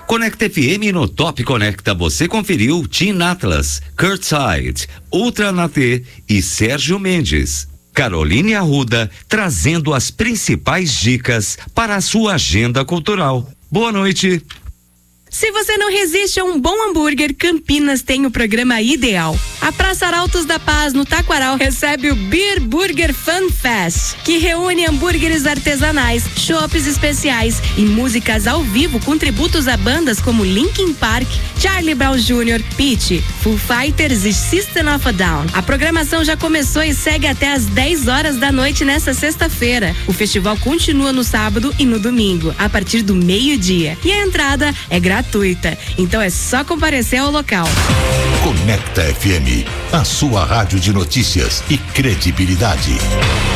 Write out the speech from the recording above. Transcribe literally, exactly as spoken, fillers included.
Conecta F M no Top Conecta você conferiu Tim Atlas, Kurt Side, Ultra Natê e Sérgio Mendes. Caroline Arruda trazendo as principais dicas para a sua agenda cultural. Boa noite. Se você não resiste a um bom hambúrguer, Campinas tem o programa ideal. A Praça Arautos da Paz, no Taquaral, recebe o Beer Burger Fun Fest, que reúne hambúrgueres artesanais, chopes especiais e músicas ao vivo com tributos a bandas como Linkin Park, Charlie Brown Júnior, Pitty, Foo Fighters e System of a Down. A programação já começou e segue até às dez horas da noite nesta sexta-feira. O festival continua no sábado e no domingo, a partir do meio-dia. E a entrada é gratuita. Então é só comparecer ao local. Conecta F M, a sua rádio de notícias e credibilidade.